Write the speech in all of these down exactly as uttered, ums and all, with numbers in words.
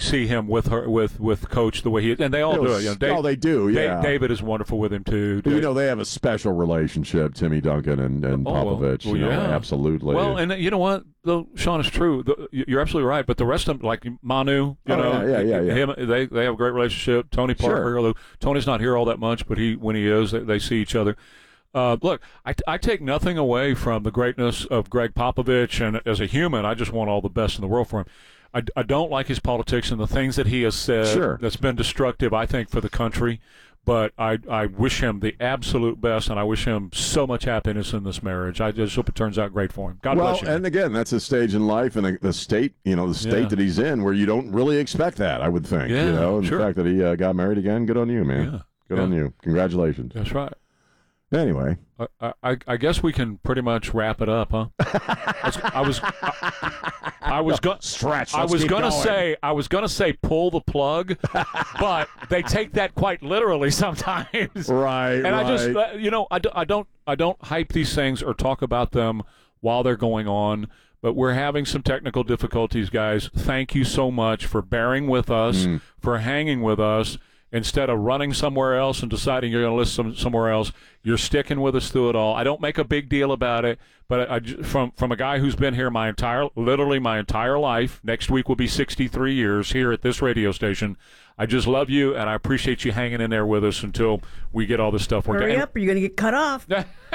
see him with her, with with Coach the way he is, and they all do it. You know, Dave, oh, they do. Yeah, Dave, David is wonderful with him too. You know, they have a special relationship, Timmy Duncan and, and oh, Popovich. Well, you know, yeah, absolutely. Well, and you know what, though, Sean, is true. The, you're absolutely right. But the rest of them, like Manu, you oh, know, yeah, yeah, yeah, him, they they have a great relationship. Tony Parker, sure. although Tony's not here all that much, but he when he is, they, they see each other. Uh, look, I, I take nothing away from the greatness of Greg Popovich, and as a human, I just want all the best in the world for him. I, I don't like his politics and the things that he has said sure. that's been destructive, I think, for the country. But I, I wish him the absolute best, and I wish him so much happiness in this marriage. I just hope it turns out great for him. God well, bless you. And again, that's a stage in life and the state, you know, the state Yeah. that he's in where you don't really expect that, I would think. Yeah, you know, and sure. the fact that he uh, got married again, good on you, man. Yeah. Good Yeah. on you. Congratulations. That's right. Anyway. I, I, I guess we can pretty much wrap it up, huh? I was I, I was going stretch. I Let's was keep gonna going. say I was gonna say pull the plug, but they take that quite literally sometimes. Right. And right. I just uh, you know I, do, I don't I don't hype these things or talk about them while they're going on. But we're having some technical difficulties, guys. Thank you so much for bearing with us, Mm. for hanging with us. Instead of running somewhere else and deciding you're going to listen somewhere else, you're sticking with us through it all. I don't make a big deal about it, but I, from from a guy who's been here my entire, literally my entire life, next week will be sixty-three years here at this radio station. I just love you, and I appreciate you hanging in there with us until we get all this stuff worked out. Hurry up, or you're going to get cut off.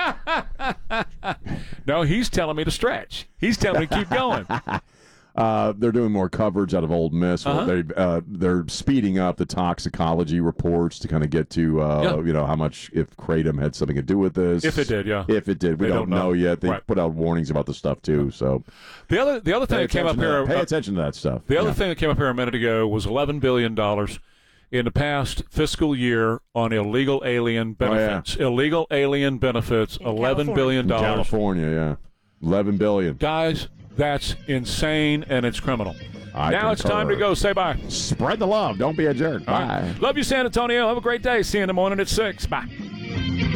No, he's telling me to stretch. He's telling me to keep going. Uh, they're doing more coverage out of Ole Miss. Uh-huh. They uh, they're speeding up the toxicology reports to kind of get to uh, Yeah. you know how much if kratom had something to do with this. If it did, yeah. If it did, we They don't, don't know. know. yet. They Right. put out warnings about the stuff too. So The other the other thing pay that came up attention to here, that. Pay uh, attention to that stuff. the other Yeah. thing that came up here a minute ago was eleven billion dollars in the past fiscal year on illegal alien Oh, yeah. benefits. Illegal alien benefits, In eleven California. billion In dollars. California, yeah, eleven billion. Guys, that's insane and it's criminal. I now it's concur. time to go. Say bye. Spread the love. Don't be a jerk. All Bye. right. Love you, San Antonio. Have a great day. See you in the morning at six. Bye.